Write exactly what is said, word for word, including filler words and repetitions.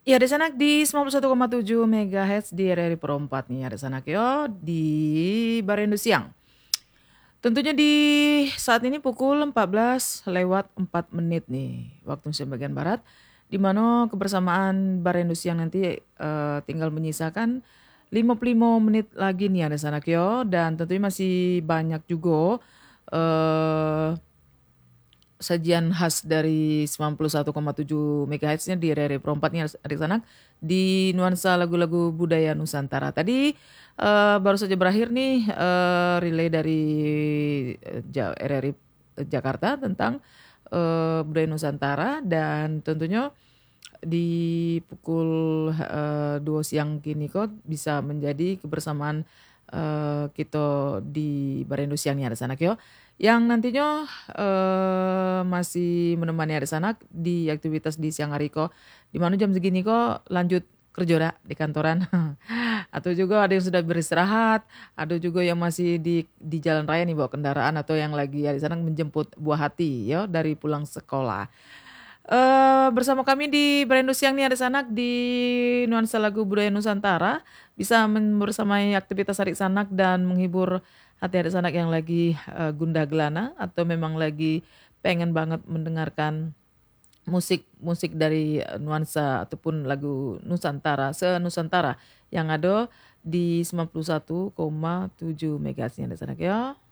Ya di sana di sembilan puluh satu koma tujuh megahertz di R R I Perempat nih ada sana yo di Barindu Siang. Tentunya di saat ini pukul empat belas lewat empat menit nih waktu Indonesia bagian barat, di mana kebersamaan Barindu Siang nanti, eee, tinggal menyisakan lima puluh lima menit lagi nih ada sana yo dan tentunya masih banyak juga, eee sajian khas dari sembilan puluh satu koma tujuh megahertz-nya di R R I Perempat nih adik sanak, di nuansa lagu-lagu budaya Nusantara. Tadi, eee, baru saja berakhir nih, eee, relay dari, eee, ja R R I Jakarta tentang, eee, budaya Nusantara dan tentunya di pukul, eee, dua siang kini kok bisa menjadi kebersamaan, eee, kita di Barindu Siang nih ada sanak yo, yang nantinya, eee, masih menemani adik sanak di aktivitas di siang hari kok, di mana jam segini kok lanjut kerja dah di kantoran, atau juga ada yang sudah beristirahat, ada juga yang masih di di jalan raya nih bawa kendaraan atau yang lagi adik sanak menjemput buah hati yo dari pulang sekolah. Eee, bersama kami di Barindu Siang nih adik sanak di nuansa lagu budaya Nusantara, bisa men bersamai aktivitas adik sanak dan menghibur hati adik sanak yang lagi, eee, gundah gelana atau memang lagi pengen banget mendengarkan musik-musik dari, eee, nuansa ataupun lagu Nusantara, se-Nusantara yang ada di sembilan puluh satu koma tujuh megahertz nih adik sanak yo.